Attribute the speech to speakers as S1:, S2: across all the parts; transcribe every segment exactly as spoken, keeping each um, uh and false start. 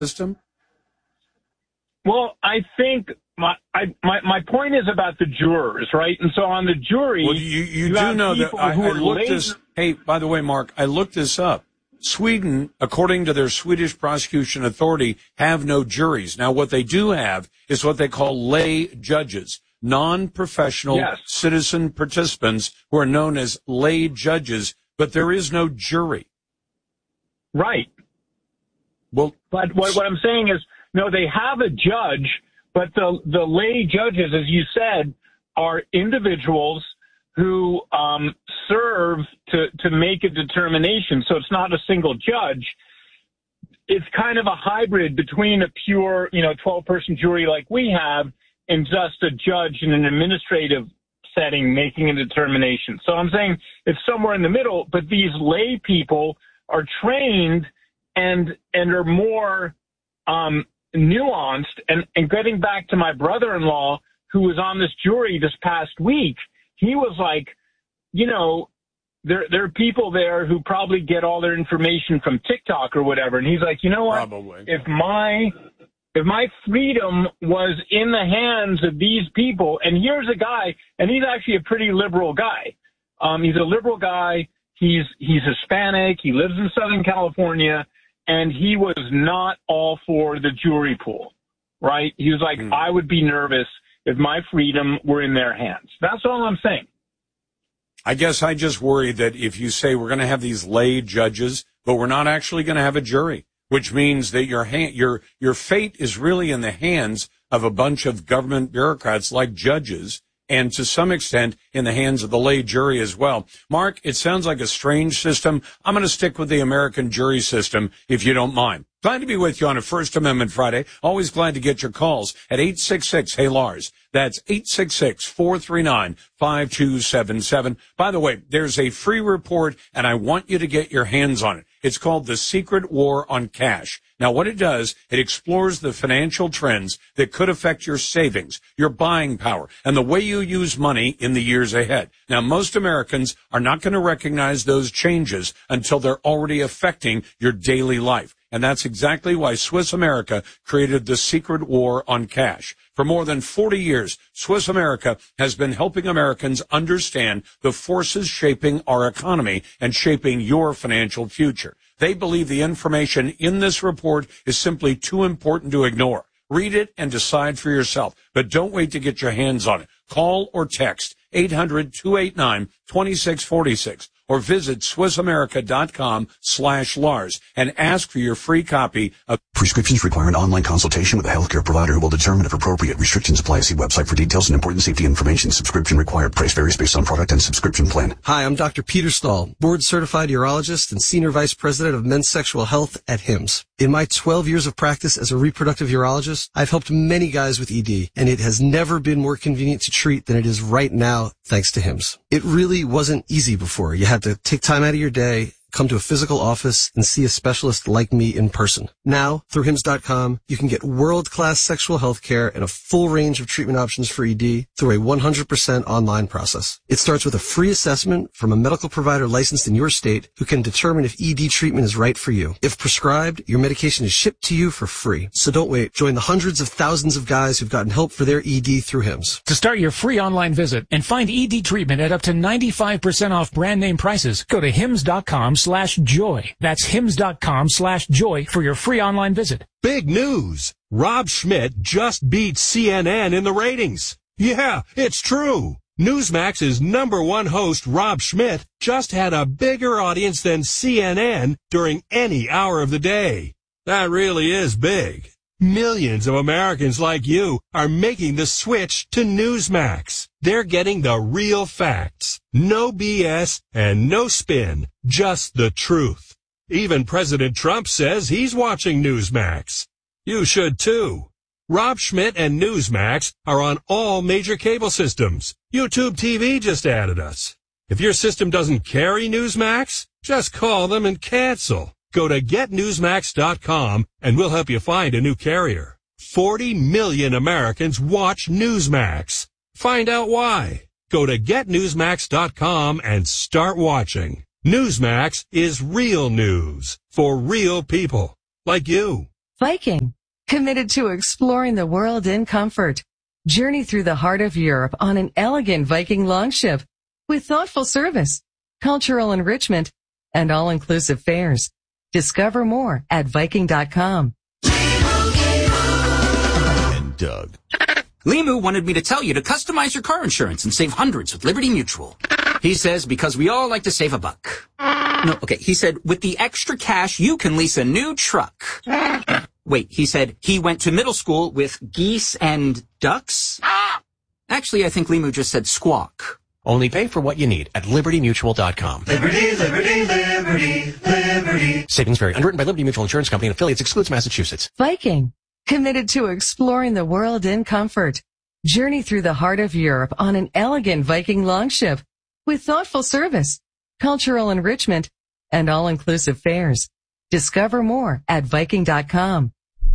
S1: system?
S2: Well, I think my, I, my my point is about the jurors, right? And so on the jury,
S1: well, you, you,
S2: you
S1: do know that I,
S2: who
S1: I looked
S2: laser-
S1: this. Hey, by the way, Mark, I looked this up. Sweden, according to their Swedish prosecution authority, have no juries. Now, what they do have is what they call lay judges, non-professional
S2: yes.
S1: citizen participants who are known as lay judges, but there is no jury.
S2: Right.
S1: Well,
S2: but what, what I'm saying is, no, they have a judge, but the the lay judges, as you said, are individuals who um, serve to, to make a determination. So it's not a single judge. It's kind of a hybrid between a pure, you know, twelve-person jury like we have and just a judge in an administrative setting making a determination. So I'm saying it's somewhere in the middle, but these lay people are trained and and are more um, nuanced. And, and getting back to my brother-in-law, who was on this jury this past week, he was like, you know, there there are people there who probably get all their information from TikTok or whatever. And he's like, you know what?
S1: Probably.
S2: If my if my freedom was in the hands of these people, and here's a guy, and he's actually a pretty liberal guy. Um, he's a liberal guy. He's he's Hispanic. He lives in Southern California, and he was not all for the jury pool, right? He was like, mm. I would be nervous if my freedom were in their hands. That's all I'm saying.
S1: I guess I just worry that if you say we're going to have these lay judges, but we're not actually going to have a jury, which means that your hand, your your fate is really in the hands of a bunch of government bureaucrats like judges, and to some extent in the hands of the lay jury as well. Mark, it sounds like a strange system. I'm going to stick with the American jury system, if you don't mind. Glad to be with you on a First Amendment Friday. Always glad to get your calls at eight six six, hey Lars. That's eight six six, four three nine, five two seven seven. By the way, there's a free report, and I want you to get your hands on it. It's called The Secret War on Cash. Now, what it does, it explores the financial trends that could affect your savings, your buying power, and the way you use money in the years ahead. Now, most Americans are not going to recognize those changes until they're already affecting your daily life. And that's exactly why Swiss America created the Secret War on Cash. For more than forty years, Swiss America has been helping Americans understand the forces shaping our economy and shaping your financial future. They believe the information in this report is simply too important to ignore. Read it and decide for yourself, but don't wait to get your hands on it. Call or text eight hundred, two eight nine, two six four six or visit SwissAmerica.com slash Lars and ask for your free copy of
S3: Prescriptions require an online consultation with a healthcare provider who will determine if appropriate. Restrictions apply. See website for details and important safety information. Subscription required. Price varies based on product and subscription plan.
S4: Hi, I'm Doctor Peter Stahl, board-certified urologist and Senior Vice President of Men's Sexual Health at Hims. In my twelve years of practice as a reproductive urologist, I've helped many guys with E D, and it has never been more convenient to treat than it is right now, thanks to Hims. It really wasn't easy before. You had to take time out of your day, come to a physical office, and see a specialist like me in person. Now, through Hims dot com, you can get world-class sexual health care and a full range of treatment options for E D through a one hundred percent online process. It starts with a free assessment from a medical provider licensed in your state who can determine if E D treatment is right for you. If prescribed, your medication is shipped to you for free. So don't wait. Join the hundreds of thousands of guys who've gotten help for their E D through Hims.
S5: To start your free online visit and find E D treatment at up to ninety-five percent off brand name prices, go to Hims dot com slash joy. That's Hims dot com slash joy for your free online visit.
S6: Big news! Rob Schmidt just beat C N N in the ratings. Yeah, it's true. Newsmax's number one host, Rob Schmidt, just had a bigger audience than C N N during any hour of the day. That really is big. Millions of Americans like you are making the switch to Newsmax. They're getting the real facts. No B S and no spin. Just the truth. Even President Trump says he's watching Newsmax. You should too. Rob Schmidt and Newsmax are on all major cable systems. YouTube T V just added us. If your system doesn't carry Newsmax, just call them and cancel. Go to get newsmax dot com and we'll help you find a new carrier. forty million Americans watch Newsmax. Find out why. Go to get newsmax dot com and start watching. Newsmax is real news for real people like you.
S7: Viking, committed to exploring the world in comfort. Journey through the heart of Europe on an elegant Viking longship with thoughtful service, cultural enrichment, and all-inclusive fares. Discover more at Viking dot com.
S8: And Doug.
S9: Limu wanted me to tell you to customize your car insurance and save hundreds with Liberty Mutual. He says because we all like to save a buck. No, okay, he said with the extra cash you can lease a new truck. Wait, he said he went to middle school with geese and ducks? Actually, I think Limu just said squawk.
S8: Only pay for what you need at Liberty Mutual dot com.
S10: Liberty, Liberty, Liberty, Liberty.
S8: Savings vary. Underwritten by Liberty Mutual Insurance Company and affiliates. Excludes Massachusetts.
S7: Viking, committed to exploring the world in comfort. Journey through the heart of Europe on an elegant Viking longship with thoughtful service, cultural enrichment, and all-inclusive fares. Discover more at Viking dot com.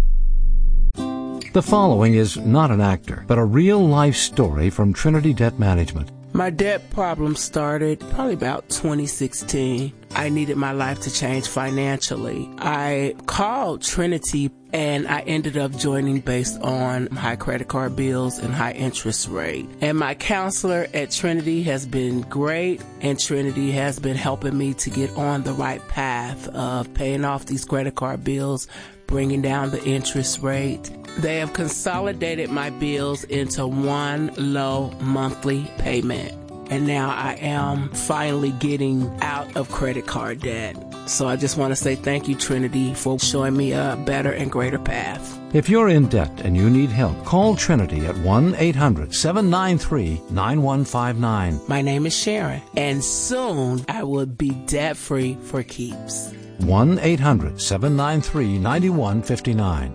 S11: The following is not an actor, but a real-life story from Trinity Debt Management.
S12: My debt problem started probably about twenty sixteen. I needed my life to change financially. I called Trinity and I ended up joining based on high credit card bills and high interest rate. And my counselor at Trinity has been great, and Trinity has been helping me to get on the right path of paying off these credit card bills, bringing down the interest rate. They have consolidated my bills into one low monthly payment. And now I am finally getting out of credit card debt. So I just want to say thank you, Trinity, for showing me a better and greater path.
S11: If you're in debt and you need help, call Trinity at one eight hundred seven nine three nine one five nine.
S12: My name is Sharon, and soon I will be debt-free for keeps.
S11: one eight hundred seven nine three nine one five nine.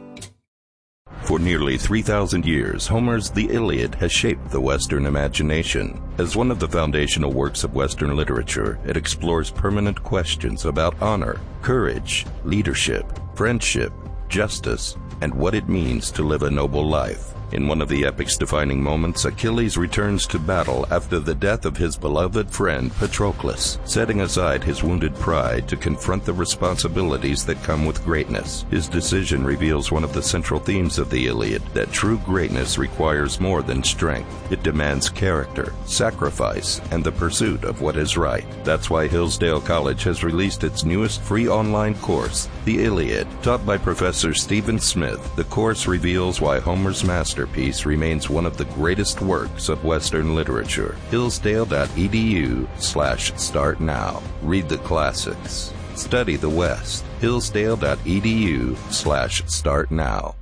S13: For nearly three thousand years, Homer's The Iliad has shaped the Western imagination. As one of the foundational works of Western literature, it explores permanent questions about honor, courage, leadership, friendship, justice, and what it means to live a noble life. In one of the epic's defining moments, Achilles returns to battle after the death of his beloved friend Patroclus, setting aside his wounded pride to confront the responsibilities that come with greatness. His decision reveals one of the central themes of the Iliad, that true greatness requires more than strength. It demands character, sacrifice, and the pursuit of what is right. That's why Hillsdale College has released its newest free online course, The Iliad. Taught by Professor Stephen Smith, the course reveals why Homer's master Masterpiece remains one of the greatest works of Western literature. Hillsdale.edu slash start now. Read the classics. Study the West. Hillsdale.edu slash start now.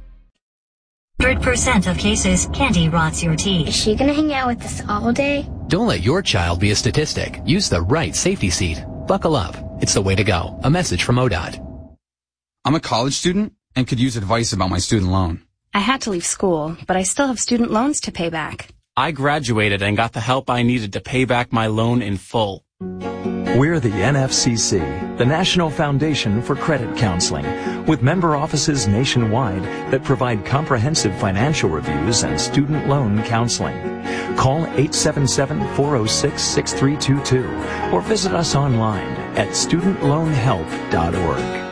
S14: one hundred percent of cases, candy rots your teeth.
S15: Is she gonna hang out with us all day?
S16: Don't let your child be a statistic. Use the right safety seat. Buckle up. It's the way to go. A message from O D O T.
S17: I'm a college student and could use advice about my student loan.
S18: I had to leave school, but I still have student loans to pay back.
S19: I graduated and got the help I needed to pay back my loan in full.
S20: We're the N F C C, the National Foundation for Credit Counseling, with member offices nationwide that provide comprehensive financial reviews and student loan counseling. Call eight seven seven, four oh six, six three two two or visit us online at student loan help dot org.